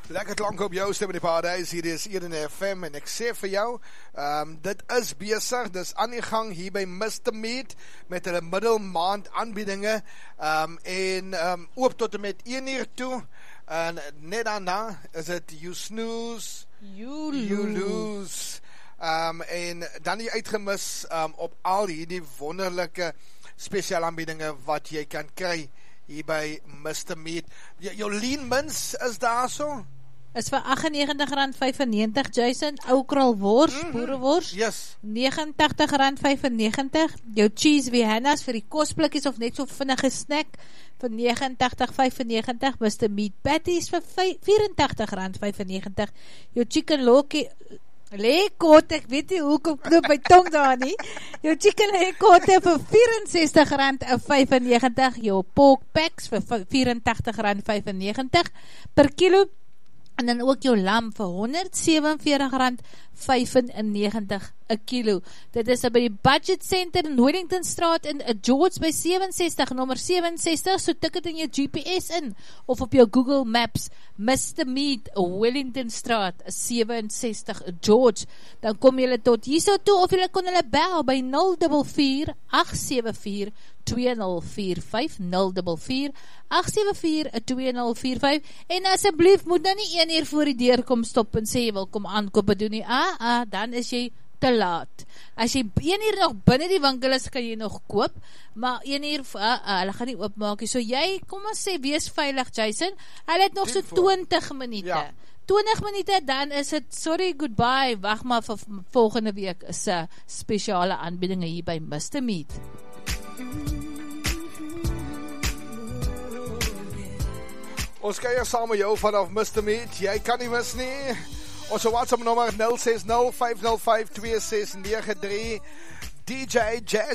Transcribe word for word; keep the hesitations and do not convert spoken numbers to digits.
Lekker klank op jou stem in die paradijs, hier is Eden F M en ek sê vir jou, um, dit is besig, dit is aan die gang hier by Mister Meat met hulle middelmaand aanbiedinge um, en um, oop tot en met een uur toe en net daarna is het you snooze, you, you lose um, en dan jy uitgemis um, op al hierdie wonderlijke speciale aanbiedinge wat jy kan kry hier by Mister Meat. Jou lean mince is daar so? Is vir agt en negentig rand vyfennegentig, Jason, oukralwors, mm -hmm. boerewors, yes. negentig rand vyfennegentig, jou cheese Vienna's vir die kosblikkies of net so vinnige snack vir negentig vyfennegentig, Mister Meat patties vir vyfennegentig rand vyfennegentig, jou chicken lokie, leekot, ek weet nie hoe kom knoop my tong daar nie, jou chicken leekotte vir vierensestig rand vyfennegentig, jou pork packs vir vyfennegentig rand vyfennegentig per kilo, en dan ook jou lam vir honderdsewenveertig rand vyfennegentig een kilo. Dit is by die Budget Center in Wellington Straat in George by sewenses-tig, nommer sewenses-tig, so tik het in jou G P S in, of op jou Google Maps, Mister Meat, Wellington Straat, sewenses-tig, George, dan kom jylle tot hierso toe, of jylle kon hulle bel by nul vier vier, agt sewe vier, twee nul vier vyf, nul vier vier, agt sewe vier, twee nul vier vyf, en asseblief moet nou nie een uur voor die deur kom stop en sê jy wil kom aankoop doen nie, ah, ah, dan is jy te laat. As jy een uur nog binnen die winkel is, kan jy nog koop, maar een uur, uh, uh, hulle gaan nie oopmaak, so jy, kom ons sê, wees veilig, Jason, hulle het nog so twintig minute, ja. twintig minute, dan is het, sorry, goodbye, wacht maar vir volgende week, is uh, speciale aanbiedinge hier by Mister Meat. Ons kan hier saam met jou vanaf Mister Meat, jy kan nie mis nie. Ons WhatsApp nommer nul ses nul vyf nul vyf twee ses nege drie, D J Jazz